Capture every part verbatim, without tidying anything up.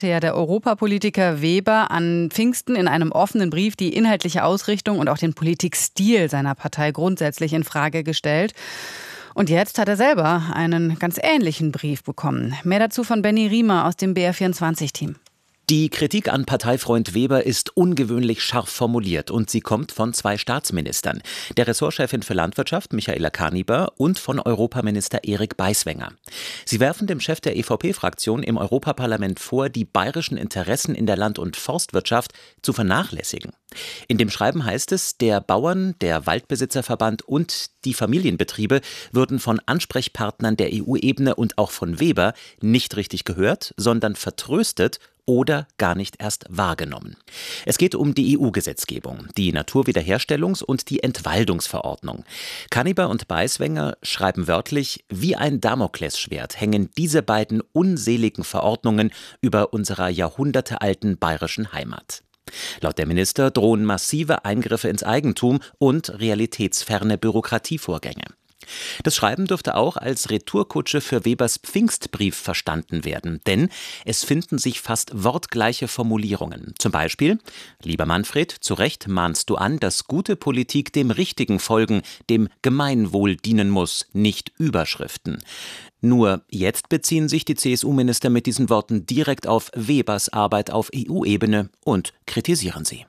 Ja, der Europapolitiker Weber an Pfingsten in einem offenen Brief die inhaltliche Ausrichtung und auch den Politikstil seiner Partei grundsätzlich in Frage gestellt. Und jetzt hat er selber einen ganz ähnlichen Brief bekommen. Mehr dazu von Benny Riemer aus dem B R vierundzwanzig-Team. Die Kritik an Parteifreund Weber ist ungewöhnlich scharf formuliert und sie kommt von zwei Staatsministern, der Ressortchefin für Landwirtschaft Michaela Kaniber und von Europaminister Erik Beiswenger. Sie werfen dem Chef der E V P-Fraktion im Europaparlament vor, die bayerischen Interessen in der Land- und Forstwirtschaft zu vernachlässigen. In dem Schreiben heißt es, der Bauern, der Waldbesitzerverband und die Familienbetriebe würden von Ansprechpartnern der E U-Ebene und auch von Weber nicht richtig gehört, sondern vertröstet oder gar nicht erst wahrgenommen. Es geht um die E U-Gesetzgebung, die Naturwiederherstellungs- und die Entwaldungsverordnung. Kaniber und Beiswenger schreiben wörtlich, wie ein Damoklesschwert hängen diese beiden unseligen Verordnungen über unserer jahrhundertealten bayerischen Heimat. Laut der Minister drohen massive Eingriffe ins Eigentum und realitätsferne Bürokratievorgänge. Das Schreiben dürfte auch als Retourkutsche für Webers Pfingstbrief verstanden werden, denn es finden sich fast wortgleiche Formulierungen. Zum Beispiel: Lieber Manfred, zu Recht mahnst du an, dass gute Politik dem Richtigen folgen, dem Gemeinwohl dienen muss, nicht Überschriften. Nur jetzt beziehen sich die C S U-Minister mit diesen Worten direkt auf Webers Arbeit auf E U-Ebene und kritisieren sie.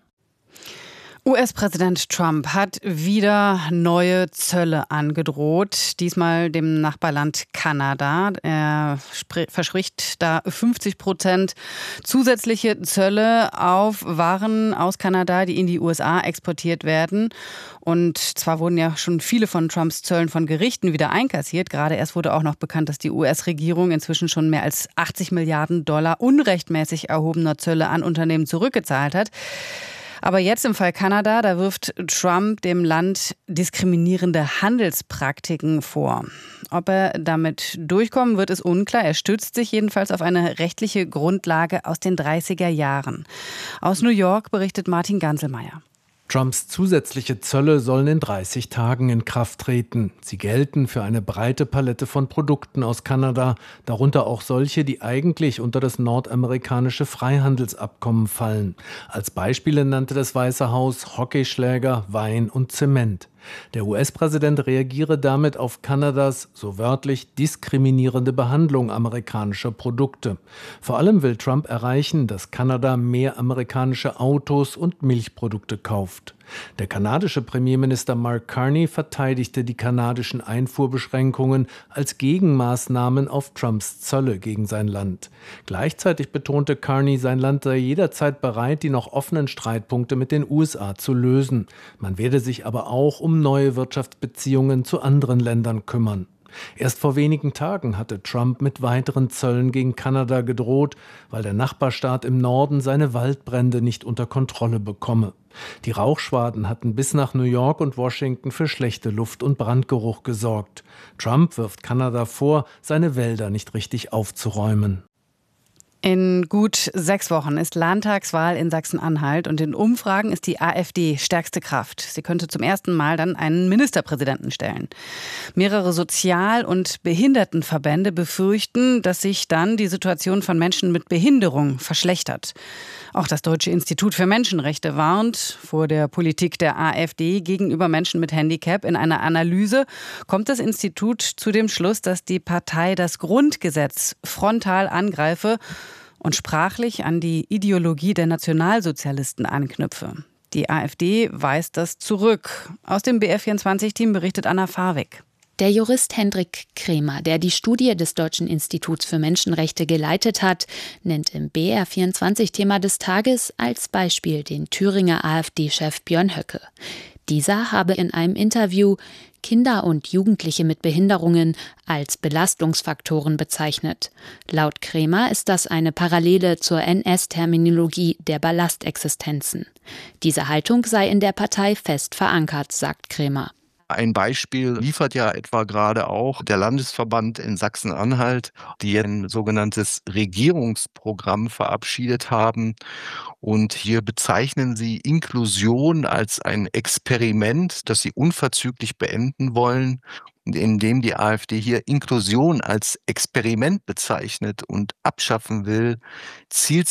U S-Präsident Trump hat wieder neue Zölle angedroht, diesmal dem Nachbarland Kanada. Er verspricht da fünfzig Prozent zusätzliche Zölle auf Waren aus Kanada, die in die U S A exportiert werden. Und zwar wurden ja schon viele von Trumps Zöllen von Gerichten wieder einkassiert. Gerade erst wurde auch noch bekannt, dass die U S-Regierung inzwischen schon mehr als achtzig Milliarden Dollar unrechtmäßig erhobener Zölle an Unternehmen zurückgezahlt hat. Aber jetzt im Fall Kanada, da wirft Trump dem Land diskriminierende Handelspraktiken vor. Ob er damit durchkommen wird, ist unklar. Er stützt sich jedenfalls auf eine rechtliche Grundlage aus den dreißiger Jahren. Aus New York berichtet Martin Ganselmeier. Trumps zusätzliche Zölle sollen in dreißig Tagen in Kraft treten. Sie gelten für eine breite Palette von Produkten aus Kanada, darunter auch solche, die eigentlich unter das nordamerikanische Freihandelsabkommen fallen. Als Beispiele nannte das Weiße Haus Hockeyschläger, Wein und Zement. Der U S-Präsident reagiere damit auf Kanadas, so wörtlich, diskriminierende Behandlung amerikanischer Produkte. Vor allem will Trump erreichen, dass Kanada mehr amerikanische Autos und Milchprodukte kauft. Der kanadische Premierminister Mark Carney verteidigte die kanadischen Einfuhrbeschränkungen als Gegenmaßnahmen auf Trumps Zölle gegen sein Land. Gleichzeitig betonte Carney, sein Land sei jederzeit bereit, die noch offenen Streitpunkte mit den U S A zu lösen. Man werde sich aber auch um neue Wirtschaftsbeziehungen zu anderen Ländern kümmern. Erst vor wenigen Tagen hatte Trump mit weiteren Zöllen gegen Kanada gedroht, weil der Nachbarstaat im Norden seine Waldbrände nicht unter Kontrolle bekomme. Die Rauchschwaden hatten bis nach New York und Washington für schlechte Luft- und Brandgeruch gesorgt. Trump wirft Kanada vor, seine Wälder nicht richtig aufzuräumen. In gut sechs Wochen ist Landtagswahl in Sachsen-Anhalt und in Umfragen ist die AfD stärkste Kraft. Sie könnte zum ersten Mal dann einen Ministerpräsidenten stellen. Mehrere Sozial- und Behindertenverbände befürchten, dass sich dann die Situation von Menschen mit Behinderung verschlechtert. Auch das Deutsche Institut für Menschenrechte warnt vor der Politik der AfD gegenüber Menschen mit Handicap. In einer Analyse kommt das Institut zu dem Schluss, dass die Partei das Grundgesetz frontal angreife und sprachlich an die Ideologie der Nationalsozialisten anknüpfe. Die AfD weist das zurück. Aus dem B R vierundzwanzig-Team berichtet Anna Farwig. Der Jurist Hendrik Kremer, der die Studie des Deutschen Instituts für Menschenrechte geleitet hat, nennt im B R vierundzwanzig-Thema des Tages als Beispiel den Thüringer AfD-Chef Björn Höcke. Dieser habe in einem Interview Kinder und Jugendliche mit Behinderungen als Belastungsfaktoren bezeichnet. Laut Kremer ist das eine Parallele zur N S-Terminologie der Ballastexistenzen. Diese Haltung sei in der Partei fest verankert, sagt Kremer. Ein Beispiel liefert ja etwa gerade auch der Landesverband in Sachsen-Anhalt, die ein sogenanntes Regierungsprogramm verabschiedet haben. Und hier bezeichnen sie Inklusion als ein Experiment, das sie unverzüglich beenden wollen. Indem die AfD hier Inklusion als Experiment bezeichnet und abschaffen will, zielt